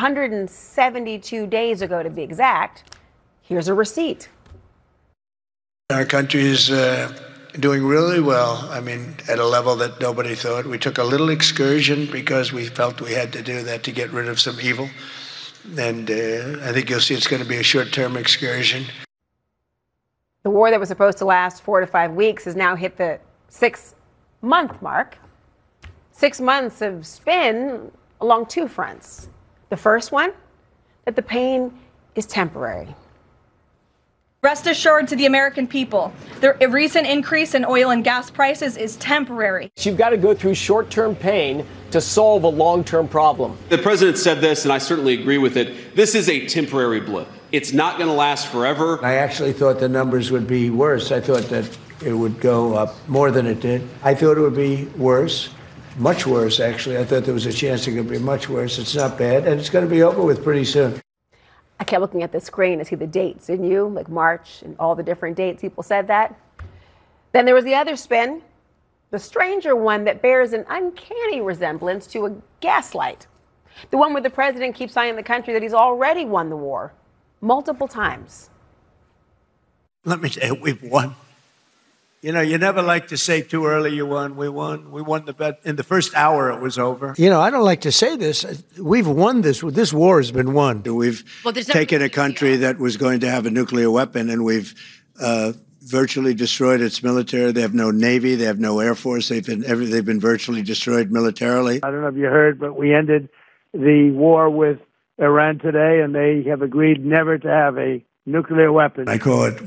172 days ago to be exact. Here's a receipt. Our country is doing really well. I mean, at a level that nobody thought. We took a little excursion because we felt we had to do that to get rid of some evil. And I think you'll see it's going to be a short-term excursion. The war that was supposed to last 4 to 5 weeks has now hit the 6-month mark. 6 months of spin along two fronts. The first one, that the pain is temporary. Rest assured to the American people, the recent increase in oil and gas prices is temporary. You've got to go through short-term pain to solve a long-term problem. The president said this, and I certainly agree with it. This is a temporary blip. It's not going to last forever. I actually thought the numbers would be worse. I thought that it would go up more than it did. I thought it would be worse, much worse, actually. I thought there was a chance it could be much worse. It's not bad, and it's going to be over with pretty soon. I kept looking at the screen to see the dates, didn't you? Like March and all the different dates people said that. Then there was the other spin, the stranger one that bears an uncanny resemblance to a gaslight. The one where the president keeps telling the country that he's already won the war multiple times. Let me tell you, we've won. You know, you never like to say too early you won. We won. We won the bet. In the first hour, it was over. You know, I don't like to say this. We've won this. This war has been won. We've taken a country that was going to have a nuclear weapon, and we've virtually destroyed its military. They have no navy. They have no air force. They've been virtually destroyed militarily. I don't know if you heard, but we ended the war with Iran today, and they have agreed never to have a nuclear weapon. I call it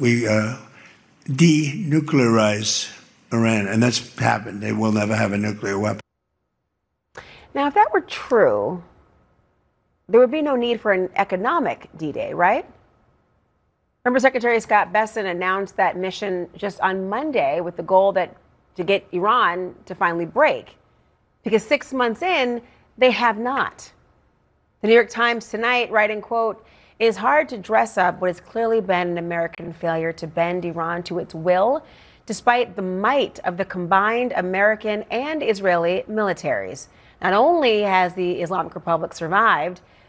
denuclearize Iran, and that's happened. They will never have a nuclear weapon. Now, if that were true, there would be no need for an economic D-Day, right? Remember, Secretary Scott Bessent announced that mission just on Monday with the goal to get Iran to finally break. Because 6 months in, they have not. The New York Times tonight writing, quote, "It is hard to dress up what has clearly been an American failure to bend Iran to its will, despite the might of the combined American and Israeli militaries. Not only has the Islamic Republic survived,